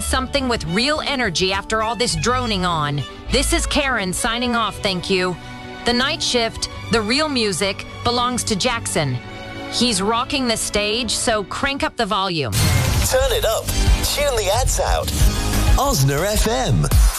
something with real energy after all this droning on. This is Karen signing off, thank you. The night shift, the real music, belongs to Jackson. He's rocking the stage, so crank up the volume. Turn it up. Tune the ads out. Osner FM.